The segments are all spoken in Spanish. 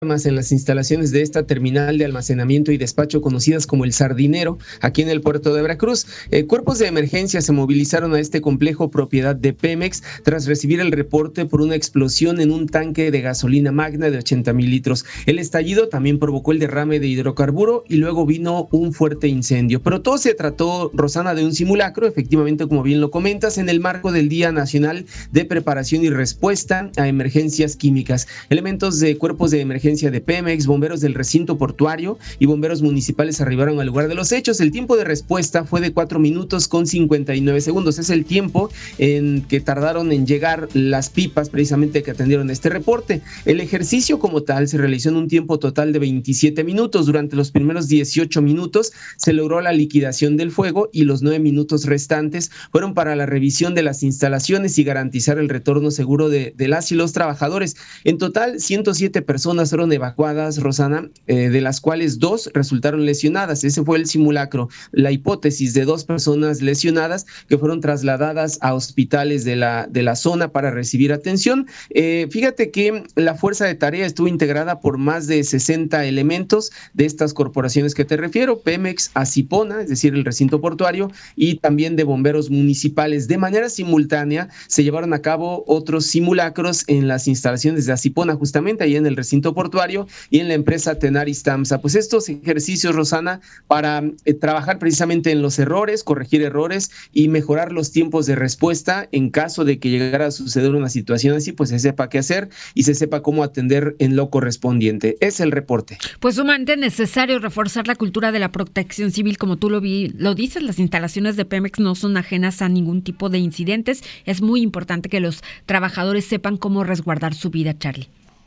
en las instalaciones de esta terminal de almacenamiento y despacho conocidas como El Sardinero, aquí en el puerto de Veracruz. Cuerpos de emergencia se movilizaron a este complejo propiedad de Pemex tras recibir el reporte por una explosión en un tanque de gasolina magna de 80,000 litros. El estallido también provocó el derrame de hidrocarburo y luego vino un fuerte incendio. Pero todo se trató, Rosana, de un simulacro, efectivamente, como bien lo comentas, en el marco del Día Nacional de Preparación y Respuesta a Emergencias Químicas. Elementos de cuerpos de emergencia de Pemex, bomberos del recinto portuario y bomberos municipales arribaron al lugar de los hechos. El tiempo de respuesta fue de 4 minutos con 59 segundos. Es el tiempo en que tardaron en llegar las pipas precisamente que atendieron este reporte. El ejercicio como tal se realizó en un tiempo total de 27 minutos. Durante los primeros 18 minutos se logró la liquidación del fuego y los 9 minutos restantes fueron para la revisión de las instalaciones y garantizar el retorno seguro de las y los trabajadores. En total, 107 personas fueron evacuadas, Rosana, de las cuales 2 resultaron lesionadas. Ese fue el simulacro, la hipótesis de 2 personas lesionadas que fueron trasladadas a hospitales de la zona para recibir atención. Fíjate que la fuerza de tarea estuvo integrada por más de 60 elementos de estas corporaciones que te refiero, Pemex, Acipona, es decir, el recinto portuario, y también de bomberos municipales. De manera simultánea se llevaron a cabo otros simulacros en las instalaciones de Acipona, justamente ahí en el recinto portuario, y en la empresa Tenaris Tamsa. Pues estos ejercicios, Rosana, para trabajar precisamente en los errores, corregir errores y mejorar los tiempos de respuesta en caso de que llegara a suceder una situación así, pues se sepa qué hacer y se sepa cómo atender en lo correspondiente. Es el reporte. Pues sumamente necesario reforzar la cultura de la protección civil, como tú lo dices, las instalaciones de Pemex no son ajenas a ningún tipo de incidentes. Es muy importante que los trabajadores sepan cómo resguardar su vida, Charlie.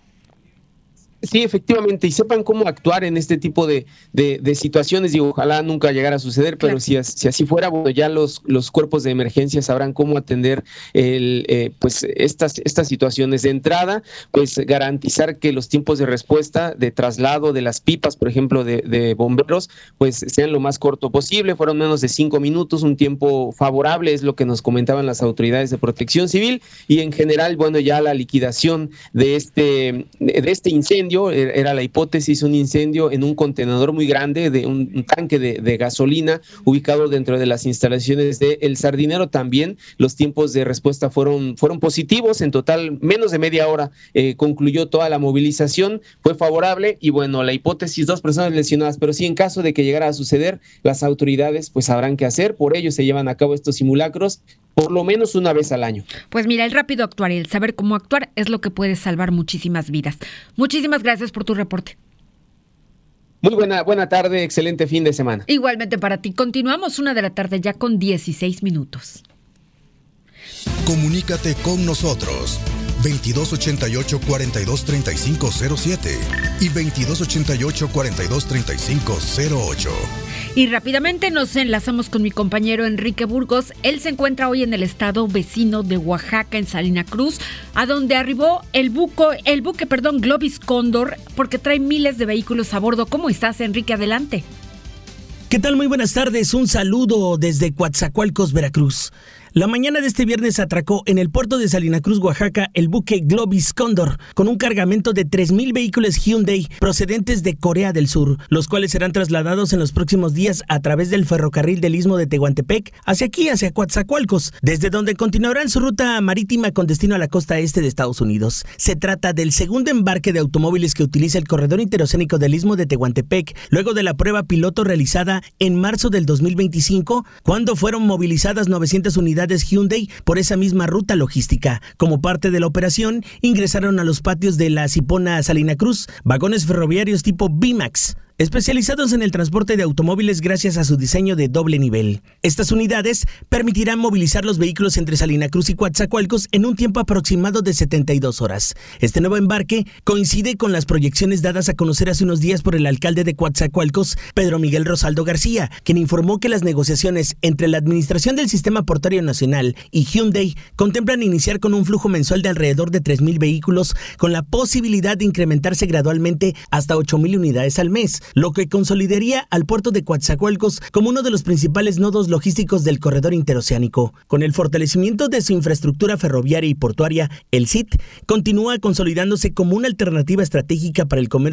Sí, efectivamente, y sepan cómo actuar en este tipo de situaciones, y ojalá nunca llegara a suceder, pero claro, si así fuera, bueno, ya los cuerpos de emergencia sabrán cómo atender pues estas situaciones. De entrada, pues garantizar que los tiempos de respuesta, de traslado de las pipas, por ejemplo, de bomberos, pues sean lo más corto posible. Fueron menos de 5 minutos, un tiempo favorable, es lo que nos comentaban las autoridades de protección civil, y en general, bueno, ya la liquidación de este incendio, era la hipótesis, un incendio en un contenedor muy grande de un tanque de gasolina ubicado dentro de las instalaciones de El Sardinero. También los tiempos de respuesta fueron positivos. En total, menos de media hora concluyó toda la movilización, fue favorable, y bueno, la hipótesis, 2 personas lesionadas, pero sí, en caso de que llegara a suceder, las autoridades pues sabrán qué hacer. Por ello se llevan a cabo estos simulacros por lo menos una vez al año. Pues mira, el rápido actuar y el saber cómo actuar es lo que puede salvar muchísimas vidas. Muchísimas gracias por tu reporte. Muy buena tarde, excelente fin de semana. Igualmente para ti. Continuamos 1 de la tarde ya con 16 minutos. Comunícate con nosotros. 2288-423507 y 2288-423508. Y rápidamente nos enlazamos con mi compañero Enrique Burgos. Él se encuentra hoy en el estado vecino de Oaxaca, en Salina Cruz, a donde arribó el buque, Globis Cóndor, porque trae miles de vehículos a bordo. ¿Cómo estás, Enrique? Adelante. ¿Qué tal? Muy buenas tardes. Un saludo desde Coatzacoalcos, Veracruz. La mañana de este viernes atracó en el puerto de Salina Cruz, Oaxaca, el buque Globis Cóndor, con un cargamento de 3,000 vehículos Hyundai procedentes de Corea del Sur, los cuales serán trasladados en los próximos días a través del ferrocarril del Istmo de Tehuantepec hacia Coatzacoalcos, desde donde continuarán su ruta marítima con destino a la costa este de Estados Unidos. Se trata del segundo embarque de automóviles que utiliza el corredor interoceánico del Istmo de Tehuantepec, luego de la prueba piloto realizada en marzo del 2025, cuando fueron movilizadas 900 unidades Hyundai por esa misma ruta logística. Como parte de la operación, ingresaron a los patios de la Acipona Salina Cruz vagones ferroviarios tipo Bimax, especializados en el transporte de automóviles gracias a su diseño de doble nivel. Estas unidades permitirán movilizar los vehículos entre Salina Cruz y Coatzacoalcos en un tiempo aproximado de 72 horas. Este nuevo embarque coincide con las proyecciones dadas a conocer hace unos días por el alcalde de Coatzacoalcos, Pedro Miguel Rosaldo García, quien informó que las negociaciones entre la Administración del Sistema Portuario Nacional y Hyundai contemplan iniciar con un flujo mensual de alrededor de 3,000 vehículos, con la posibilidad de incrementarse gradualmente hasta 8,000 unidades al mes. lo que consolidaría al puerto de Coatzacoalcos como uno de los principales nodos logísticos del corredor interoceánico. Con el fortalecimiento de su infraestructura ferroviaria y portuaria, el CIT continúa consolidándose como una alternativa estratégica para el comercio